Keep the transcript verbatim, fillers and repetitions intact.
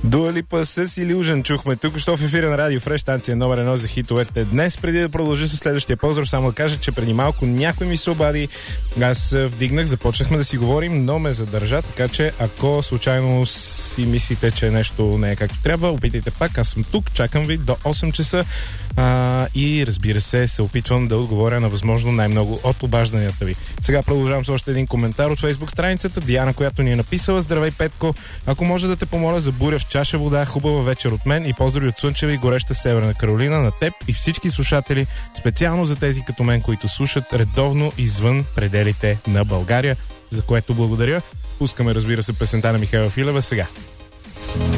Дуа Липа с Illusion чухме тук, що в ефира на Радио Фреш, станция номер едно за хитовете днес. Преди да продължа с следващия поздрав, само да кажа, че преди малко някой ми се обади. Аз вдигнах, започнахме да си говорим, но ме задържа, така че ако случайно си мислите, че нещо не е както трябва, опитайте пак. Аз съм тук, чакам ви до осем часа а, и разбира се, се опитвам да отговоря на възможно най-много от обажданията ви. Сега продължавам с още един коментар от Фейсбук страницата. Диана, която ни е написала: здравей, Петко, ако може да те помоля за буря в чаша вода, хубава вечер от мен и поздрави от слънчева и гореща Северна Каролина на теб и всички слушатели, специално за тези като мен, които слушат редовно извън пределите на България, за което благодаря. Пускаме, разбира се, песента на Михаела Филева сега.